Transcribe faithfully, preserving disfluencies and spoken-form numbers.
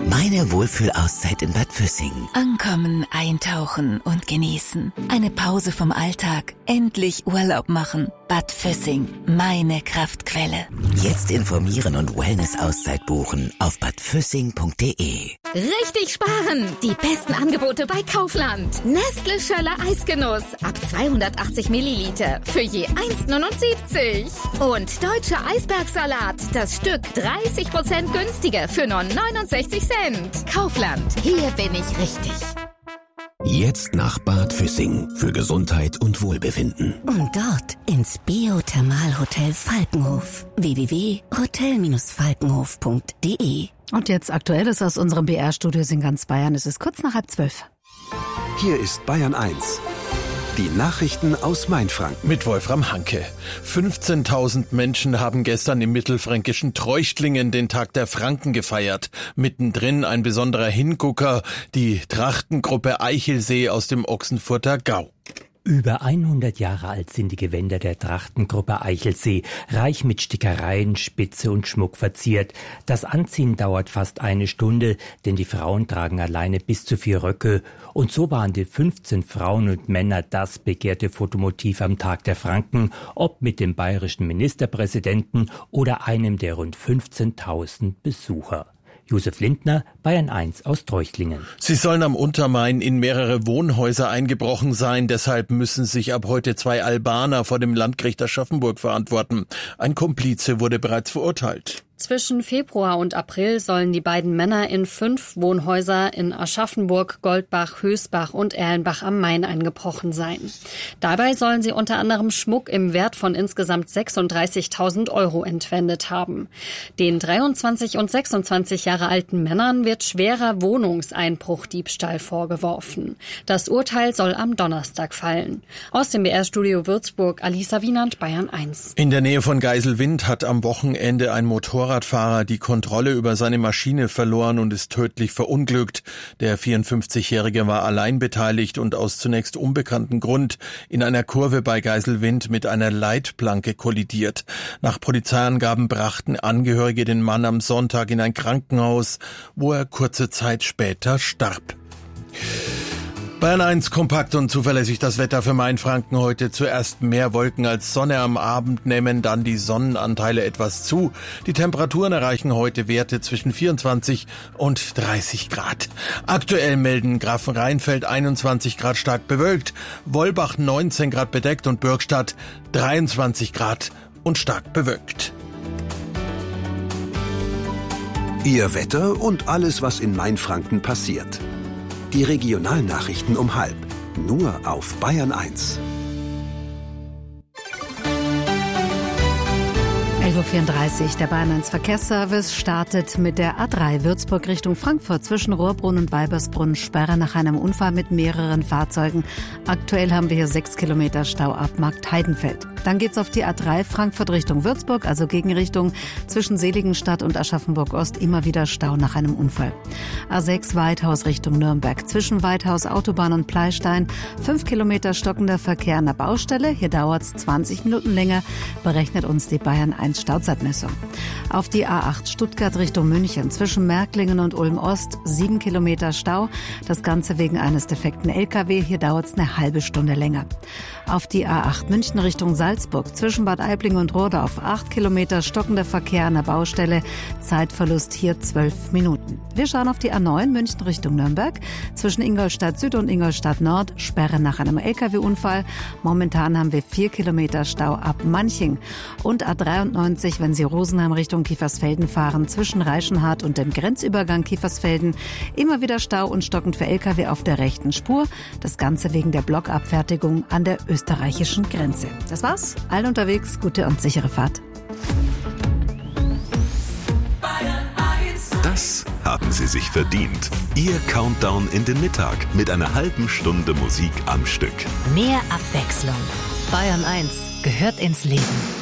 Meine Wohlfühlauszeit in Bad Füssing. Ankommen, eintauchen und genießen. Eine Pause vom Alltag. Endlich Urlaub machen. Bad Füssing, meine Kraftquelle. Jetzt informieren und Wellness-Auszeit buchen auf bad füssing punkt de. Richtig sparen! Die besten Angebote bei Kaufland. Nestle Schöller Eisgenuss ab zweihundertachtzig Milliliter für je eins Komma neunundsiebzig. Und Deutscher Eisbergsalat, das Stück dreißig Prozent günstiger für nur neunundsechzig Cent. Kaufland, hier bin ich richtig. Jetzt nach Bad Füssing für Gesundheit und Wohlbefinden. Und dort ins Biothermalhotel Falkenhof. w w w punkt hotel Bindestrich falkenhof punkt de. Und jetzt Aktuelles aus unserem B R-Studios in ganz Bayern. Es ist kurz nach halb zwölf. Hier ist Bayern eins. Die Nachrichten aus Mainfranken. Mit Wolfram Hanke. fünfzehntausend Menschen haben gestern im mittelfränkischen Treuchtlingen den Tag der Franken gefeiert. Mittendrin ein besonderer Hingucker, die Trachtengruppe Eichelsee aus dem Ochsenfurter Gau. Über hundert Jahre alt sind die Gewänder der Trachtengruppe Eichelsee, reich mit Stickereien, Spitze und Schmuck verziert. Das Anziehen dauert fast eine Stunde, denn die Frauen tragen alleine bis zu vier Röcke. Und so waren die fünfzehn Frauen und Männer das begehrte Fotomotiv am Tag der Franken, ob mit dem bayerischen Ministerpräsidenten oder einem der rund fünfzehntausend Besucher. Josef Lindner, Bayern eins aus Treuchtlingen. Sie sollen am Untermain in mehrere Wohnhäuser eingebrochen sein. Deshalb müssen sich ab heute zwei Albaner vor dem Landgericht Aschaffenburg verantworten. Ein Komplize wurde bereits verurteilt. Zwischen Februar und April sollen die beiden Männer in fünf Wohnhäuser in Aschaffenburg, Goldbach, Hösbach und Erlenbach am Main eingebrochen sein. Dabei sollen sie unter anderem Schmuck im Wert von insgesamt sechsunddreißigtausend Euro entwendet haben. Den dreiundzwanzig und sechsundzwanzig Jahre alten Männern wird schwerer Wohnungseinbruchdiebstahl vorgeworfen. Das Urteil soll am Donnerstag fallen. Aus dem B R-Studio Würzburg, Alisa Wienand, Bayern eins. In der Nähe von Geiselwind hat am Wochenende ein Motorrad Motorradfahrer die Kontrolle über seine Maschine verloren und ist tödlich verunglückt. Der vierundfünfzigjährige war allein beteiligt und aus zunächst unbekanntem Grund in einer Kurve bei Geiselwind mit einer Leitplanke kollidiert. Nach Polizeiangaben brachten Angehörige den Mann am Sonntag in ein Krankenhaus, wo er kurze Zeit später starb. Bayern eins, kompakt und zuverlässig das Wetter für Mainfranken heute. Zuerst mehr Wolken als Sonne, am Abend nehmen dann die Sonnenanteile etwas zu. Die Temperaturen erreichen heute Werte zwischen vierundzwanzig und dreißig Grad. Aktuell melden Grafenrheinfeld einundzwanzig Grad stark bewölkt, Wolbach neunzehn Grad bedeckt und Bürgstadt dreiundzwanzig Grad und stark bewölkt. Ihr Wetter und alles, was in Mainfranken passiert. Die Regionalnachrichten um halb. Nur auf Bayern eins. elf Uhr vierunddreißig, der Bayern eins Verkehrsservice startet mit der A drei Würzburg Richtung Frankfurt zwischen Rohrbrunn und Weibersbrunn. Sperre nach einem Unfall mit mehreren Fahrzeugen. Aktuell haben wir hier sechs Kilometer Stau ab Markt Heidenfeld. Dann geht's auf die A drei Frankfurt Richtung Würzburg, also Gegenrichtung zwischen Seligenstadt und Aschaffenburg Ost, immer wieder Stau nach einem Unfall. A sechs Weithaus Richtung Nürnberg zwischen Weithaus Autobahn und Pleistein, fünf Kilometer stockender Verkehr an der Baustelle. Hier dauert's zwanzig Minuten länger, berechnet uns die Bayern eins Stauzeitmessung. Auf die A acht Stuttgart Richtung München zwischen Märklingen und Ulm Ost, sieben Kilometer Stau. Das Ganze wegen eines defekten L K W. Hier dauert's eine halbe Stunde länger. Auf die A acht München Richtung Salzburg zwischen Bad Aibling und Rodorf, acht Kilometer stockender Verkehr an der Baustelle. Zeitverlust hier zwölf Minuten. Wir schauen auf die A neun München Richtung Nürnberg zwischen Ingolstadt Süd und Ingolstadt Nord. Sperre nach einem L K W-Unfall. Momentan haben wir vier Kilometer Stau ab Manching. Und A dreiundneunzig, wenn Sie Rosenheim Richtung Kiefersfelden fahren, zwischen Reichenhart und dem Grenzübergang Kiefersfelden. Immer wieder Stau und stockend für L K W auf der rechten Spur. Das Ganze wegen der Blockabfertigung an der österreichischen Grenze. Das war's. Allen unterwegs, gute und sichere Fahrt. Das haben Sie sich verdient. Ihr Countdown in den Mittag mit einer halben Stunde Musik am Stück. Mehr Abwechslung. Bayern eins gehört ins Leben.